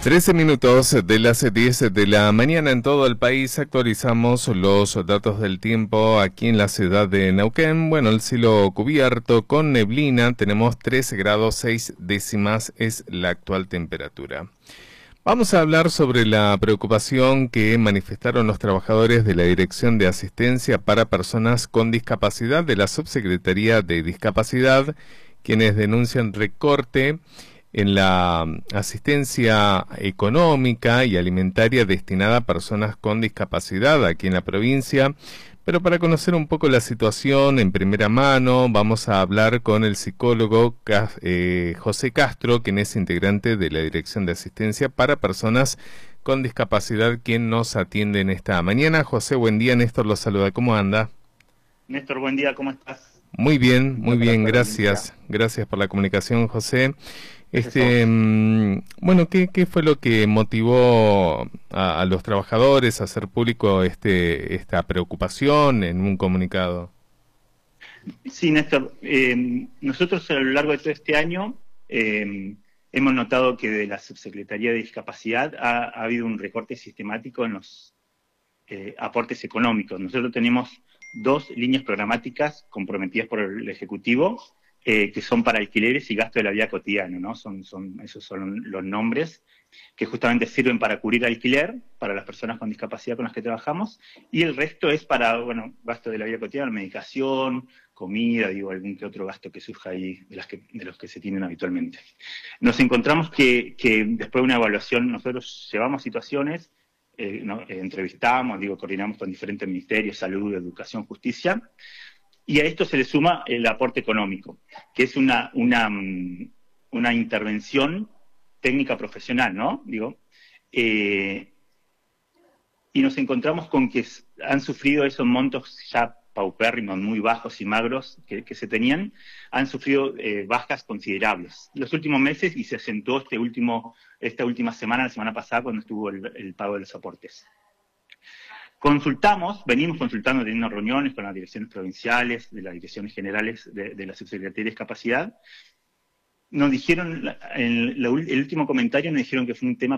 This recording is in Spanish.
13 minutos de las 10 de la mañana en todo el país. Actualizamos los datos del tiempo aquí en la ciudad de Neuquén. Bueno, el cielo cubierto con neblina. Tenemos 13 grados 6 décimas es la actual temperatura. Vamos a hablar sobre la preocupación que manifestaron los trabajadores de la Dirección de Asistencia para Personas con Discapacidad de la Subsecretaría de Discapacidad, quienes denuncian recorte en la asistencia económica y alimentaria destinada a personas con discapacidad aquí en la provincia. Pero para conocer un poco la situación en primera mano, vamos a hablar con el psicólogo José Castro, quien es integrante de la Dirección de Asistencia para Personas con Discapacidad, quien nos atiende en esta mañana. José, buen día. Néstor lo saluda. ¿Cómo anda? Néstor, buen día, ¿cómo estás? Muy bien, gracias. Gracias por la comunicación, José. Bueno, ¿qué fue lo que motivó a los trabajadores a hacer público esta preocupación en un comunicado? Sí, Néstor, nosotros a lo largo de todo este año hemos notado que de la Subsecretaría de Discapacidad ha habido un recorte sistemático en los aportes económicos. Nosotros tenemos dos líneas programáticas comprometidas por el Ejecutivo, que son para alquileres y gasto de la vida cotidiana, ¿no? Esos son los nombres que justamente sirven para cubrir alquiler para las personas con discapacidad con las que trabajamos, y el resto es para, bueno, gasto de la vida cotidiana, medicación, comida, algún que otro gasto que surja ahí de los que se tienen habitualmente. Nos encontramos que después de una evaluación, nosotros llevamos situaciones, entrevistamos, coordinamos con diferentes ministerios, salud, educación, justicia, y a esto se le suma el aporte económico, que es una intervención técnica profesional, ¿no? Y nos encontramos con que han sufrido esos montos ya paupérrimos, muy bajos y magros que se tenían, han sufrido bajas considerables los últimos meses, y se acentuó esta última semana, la semana pasada, cuando estuvo el pago de los aportes. Venimos consultando, teniendo reuniones con las direcciones provinciales, de las direcciones generales de la Subsecretaría de Discapacidad. Nos dijeron, el último comentario nos dijeron que fue un tema